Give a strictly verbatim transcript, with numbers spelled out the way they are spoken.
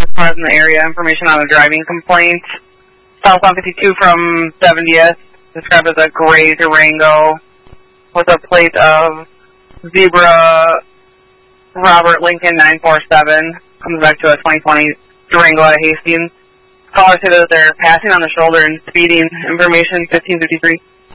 cars in the area. Information on a driving complaint. Southbound fifty-two from seventieth, described as a gray Durango with a plate of Zebra Robert Lincoln nine four seven. Comes back to a twenty twenty Durango at Hastings. Caller said that they're passing on the shoulder and speeding. Information fifteen fifty-three.